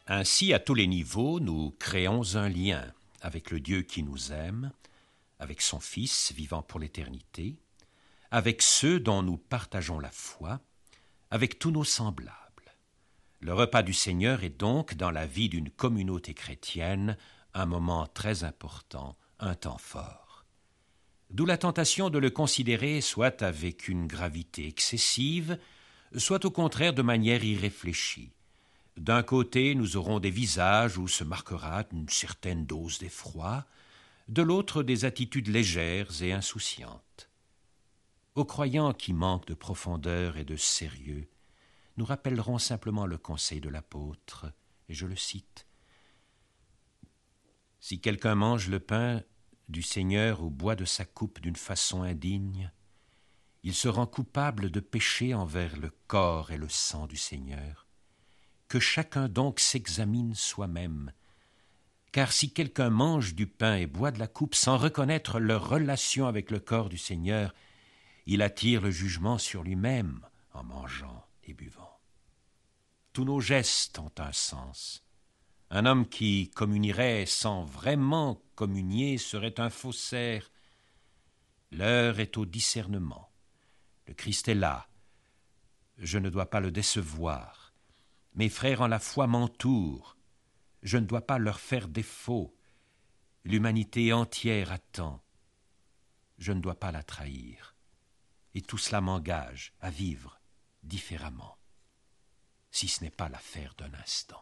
Ainsi, à tous les niveaux, nous créons un lien avec le Dieu qui nous aime, avec son Fils vivant pour l'éternité, avec ceux dont nous partageons la foi, avec tous nos semblables. Le repas du Seigneur est donc, dans la vie d'une communauté chrétienne, un moment très important, un temps fort. D'où la tentation de le considérer soit avec une gravité excessive, soit au contraire de manière irréfléchie. D'un côté, nous aurons des visages où se marquera une certaine dose d'effroi, de l'autre des attitudes légères et insouciantes. Aux croyants qui manquent de profondeur et de sérieux, nous rappellerons simplement le conseil de l'apôtre, et je le cite. « Si quelqu'un mange le pain du Seigneur ou boit de sa coupe d'une façon indigne, il se rend coupable de péché envers le corps et le sang du Seigneur. Que chacun donc s'examine soi-même, car si quelqu'un mange du pain et boit de la coupe sans reconnaître leur relation avec le corps du Seigneur, il attire le jugement sur lui-même en mangeant et buvant. Tous nos gestes ont un sens. Un homme qui communierait sans vraiment communier serait un faussaire. L'heure est au discernement. Le Christ est là. Je ne dois pas le décevoir. Mes frères en la foi m'entourent. Je ne dois pas leur faire défaut. L'humanité entière attend. Je ne dois pas la trahir. Et tout cela m'engage à vivre différemment, si ce n'est pas l'affaire d'un instant.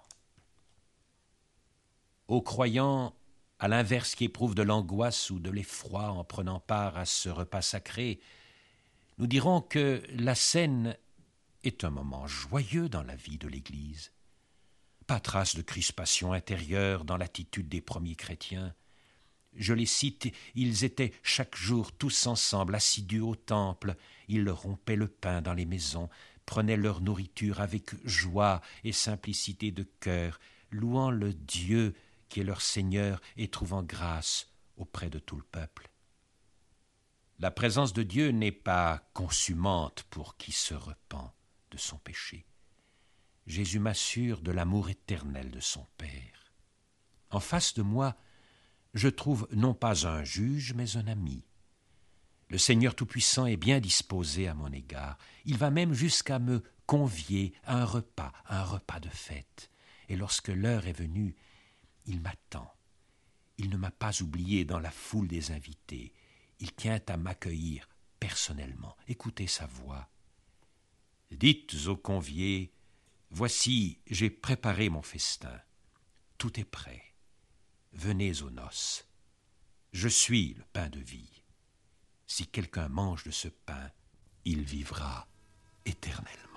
Aux croyants, à l'inverse qui éprouvent de l'angoisse ou de l'effroi en prenant part à ce repas sacré, nous dirons que la scène est un moment joyeux dans la vie de l'Église. Pas trace de crispation intérieure dans l'attitude des premiers chrétiens. Je les cite, ils étaient chaque jour tous ensemble, assidus au temple, ils rompaient le pain dans les maisons, prenaient leur nourriture avec joie et simplicité de cœur, louant le Dieu qui est leur Seigneur et trouvant grâce auprès de tout le peuple. La présence de Dieu n'est pas consumante pour qui se repent de son péché. Jésus m'assure de l'amour éternel de son Père. En face de moi, je trouve non pas un juge, mais un ami. Le Seigneur Tout-Puissant est bien disposé à mon égard. Il va même jusqu'à me convier à un repas de fête. Et lorsque l'heure est venue, il m'attend. Il ne m'a pas oublié dans la foule des invités. Il tient à m'accueillir personnellement. Écoutez sa voix. Dites aux conviés, voici, j'ai préparé mon festin. Tout est prêt. Venez aux noces. Je suis le pain de vie. Si quelqu'un mange de ce pain, il vivra éternellement.